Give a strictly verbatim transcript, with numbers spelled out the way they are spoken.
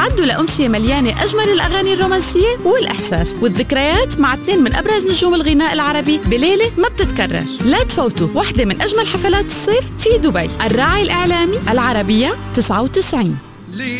استعدوا لأمسية مليانة أجمل الأغاني الرومانسية والإحساس والذكريات مع اثنين من أبرز نجوم الغناء العربي بليلة ما بتتكرر. لا تفوتوا واحدة من أجمل حفلات الصيف في دبي. الراعي الإعلامي العربية تسعة وتسعين.